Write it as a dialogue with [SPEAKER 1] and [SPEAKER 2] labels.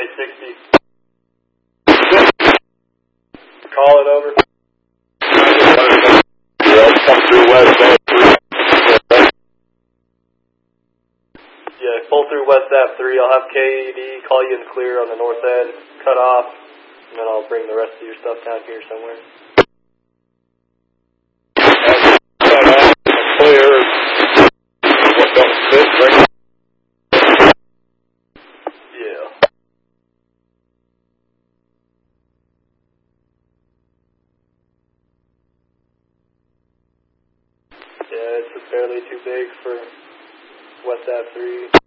[SPEAKER 1] Okay, 60. Call it over.
[SPEAKER 2] Come through West Ave 3.
[SPEAKER 1] Yeah, pull through West Ave 3. I'll have KED call you in clear on the north end, cut off, and then I'll bring the rest of your stuff down here somewhere.
[SPEAKER 2] Cut off, clear. What don't fit, bring it.
[SPEAKER 1] Yeah. Yeah, it's barely too big for West Ave 3.